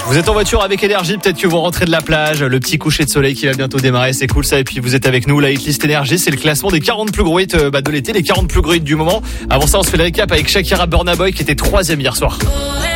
Vous êtes en voiture avec Énergie, peut-être que vous rentrez de la plage, le petit coucher de soleil qui va bientôt démarrer, c'est cool ça. Et puis vous êtes avec nous, la hitlist Énergie, c'est le classement des 40 plus gros hits de l'été, les 40 plus gros hits du moment. Avant ça, on se fait le récap avec Shakira, Burna Boy qui était 3e hier soir.